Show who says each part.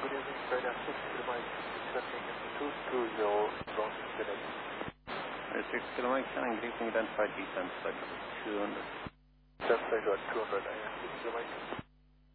Speaker 1: good evening, radar 6 to Mike, traffic 220, ground internet.
Speaker 2: 6 to Mike, Shannon, greeting, identified descent, flight 200.
Speaker 1: Descent flight 200, 6 to Mike.